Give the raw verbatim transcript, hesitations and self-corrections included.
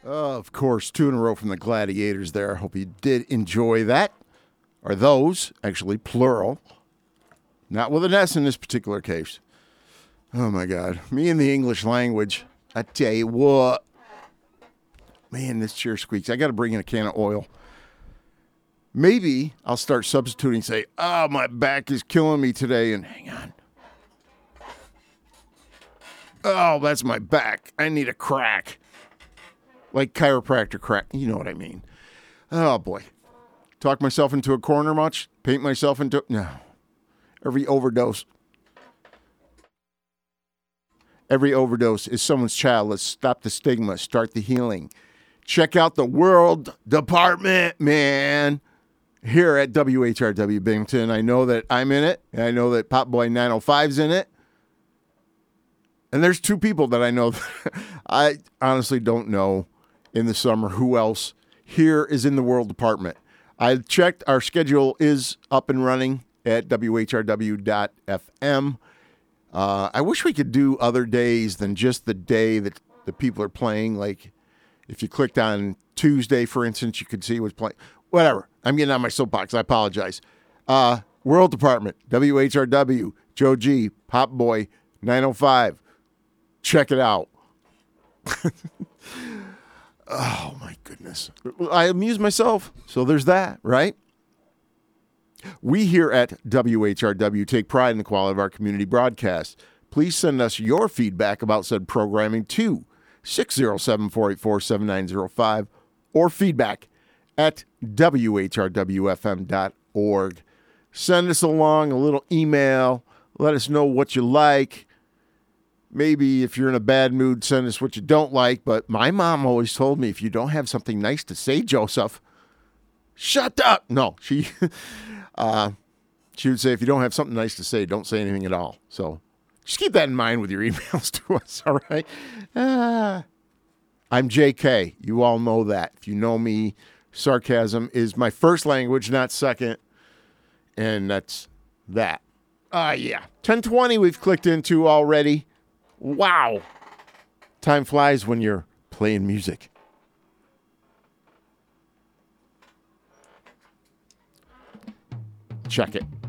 Uh, of course, two in a row from the Gladiators there. I hope you did enjoy that. Or those, actually, plural. Not with an S in this particular case. Oh, my God. Me and the English language. I tell you what. Man, this chair squeaks. I got to bring in a can of oil. Maybe I'll start substituting and say, oh, my back is killing me today. And hang on. Oh, that's my back. I need a crack. Like chiropractor crack. You know what I mean. Oh, boy. Talk myself into a corner much? Paint myself into... No. Every overdose. Every overdose is someone's child. Let's stop the stigma. Start the healing. Check out the World Department, man. Here at W H R W Binghamton. I know that I'm in it. And I know that Pop Boy nine oh five's in it. And there's two people that I know that I honestly don't know in the summer who else here is in the World Department. I checked. Our schedule is up and running at W H R W dot F M. Uh, I wish we could do other days than just the day that the people are playing. Like if you clicked on Tuesday, for instance, you could see what's playing. Whatever. I'm getting on my soapbox. I apologize. Uh, World Department, W H R W, Joe G, Pop Boy nine oh five. Check it out. Oh, my goodness. I amuse myself, so there's that, right? We here at W H R W take pride in the quality of our community broadcasts. Please send us your feedback about said programming to six oh seven, four eight four, seven nine oh five or feedback at W H R W F M dot org. Send us along a little email. Let us know what you like. Maybe if you're in a bad mood, send us what you don't like. But my mom always told me, if you don't have something nice to say, Joseph, shut up. No, she uh, she would say, if you don't have something nice to say, don't say anything at all. So just keep that in mind with your emails to us, all right? Uh, I'm J K. You all know that. If you know me, sarcasm is my first language, not second. And that's that. Uh, yeah. ten twenty we've clicked into already. Wow. Time flies when you're playing music. Check it.